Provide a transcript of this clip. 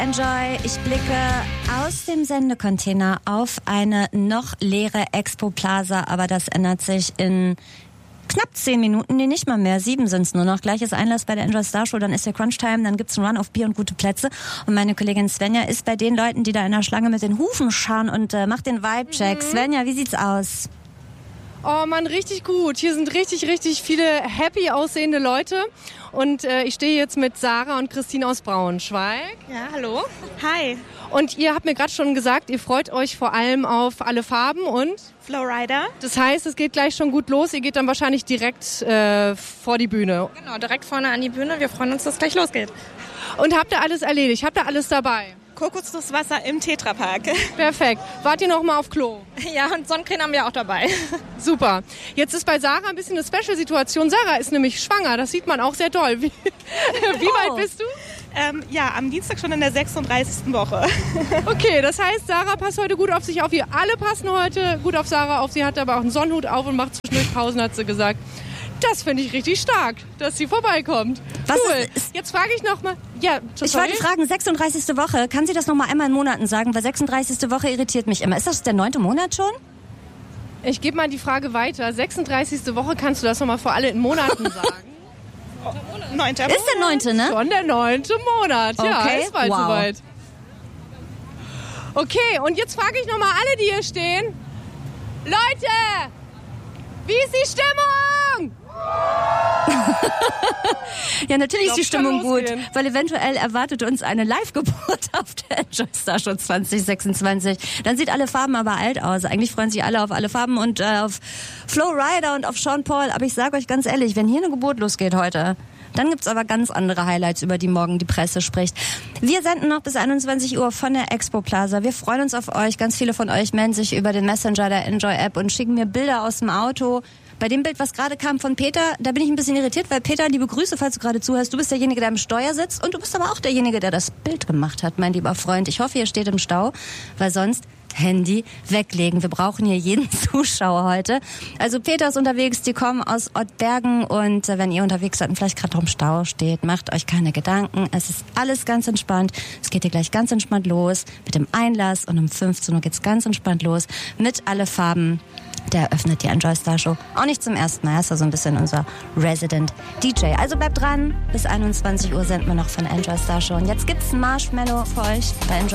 Enjoy. Ich blicke aus dem Sendecontainer auf eine noch leere Expo Plaza, aber das ändert sich in knapp 10 Minuten, nee, nicht mal mehr, 7 sind es nur noch. Gleiches Einlass bei der Enjoy Star Show, dann ist der Crunch-Time, dann gibt's einen Run auf Bier und gute Plätze. Und meine Kollegin Svenja ist bei den Leuten, die da in der Schlange mit den Hufen scharren und macht den Vibe-Check. Svenja, wie sieht's aus? Oh Mann, richtig gut. Hier sind richtig, richtig viele happy aussehende Leute. Und ich stehe jetzt mit Sarah und Christine aus Braunschweig. Ja, hallo. Hi. Und ihr habt mir gerade schon gesagt, ihr freut euch vor allem auf alle Farben und Flowrider. Das heißt, es geht gleich schon gut los. Ihr geht dann wahrscheinlich direkt vor die Bühne. Genau, direkt vorne an die Bühne. Wir freuen uns, dass es gleich losgeht. Und habt ihr alles erledigt? Habt ihr alles dabei? Kokosnusswasser im Tetrapark. Perfekt. Wart ihr noch mal auf Klo? Ja, und Sonnencreme haben wir auch dabei. Super. Jetzt ist bei Sarah ein bisschen eine Special-Situation. Sarah ist nämlich schwanger. Das sieht man auch sehr doll. Wie weit bist du? Ja, am Dienstag schon in der 36. Woche. Okay, das heißt, Sarah passt heute gut auf sich auf. Wir alle passen heute gut auf Sarah auf. Sie hat aber auch einen Sonnenhut auf und macht zwischendurch Pausen, hat sie gesagt. Das finde ich richtig stark, dass sie vorbeikommt. Was cool. Jetzt frage ich noch mal. Ja, ich wollte fragen, 36. Woche. Kann sie das noch mal einmal in Monaten sagen? Weil 36. Woche irritiert mich immer. Ist das der 9. Monat schon? Ich gebe mal die Frage weiter. 36. Woche, kannst du das noch mal für alle in Monaten sagen? 9. Monat. Ist der 9., ne? Schon der 9. Monat. Ja, Okay. ist bald Wow. soweit. Okay, und jetzt frage ich noch mal alle, die hier stehen. Leute, wie ist die Stimmung? Ja, natürlich ist die Stimmung kann gut, losgehen. weil eventuell erwartet uns eine Live-Geburt auf der Enjoy Star Show 2026. Dann sieht alle Farben aber alt aus. Eigentlich freuen sich alle auf alle Farben und auf Flowrider und auf Sean Paul. Aber ich sage euch ganz ehrlich, wenn hier eine Geburt losgeht heute, dann gibt's aber ganz andere Highlights, über die morgen die Presse spricht. Wir senden noch bis 21 Uhr von der Expo Plaza. Wir freuen uns auf euch. Ganz viele von euch melden sich über den Messenger der Enjoy App und schicken mir Bilder aus dem Auto. Bei dem Bild, was gerade kam von Peter, da bin ich ein bisschen irritiert, weil Peter, liebe Grüße, falls du gerade zuhörst, du bist derjenige, der am Steuer sitzt und du bist aber auch derjenige, der das Bild gemacht hat, mein lieber Freund. Ich hoffe, ihr steht im Stau, weil sonst Handy weglegen. Wir brauchen hier jeden Zuschauer heute. Also Peter ist unterwegs, die kommen aus Ottbergen und wenn ihr unterwegs seid und vielleicht gerade im Stau steht, macht euch keine Gedanken. Es ist alles ganz entspannt. Es geht hier gleich ganz entspannt los mit dem Einlass und um 15 Uhr geht's ganz entspannt los mit alle Farben. Der eröffnet die Enjoy Star Show. Auch nicht zum ersten Mal. Er ist ja so ein bisschen unser Resident DJ. Also bleibt dran. Bis 21 Uhr senden wir noch von Enjoy Star Show. Und jetzt gibt's ein Marshmallow für euch bei Enjoy.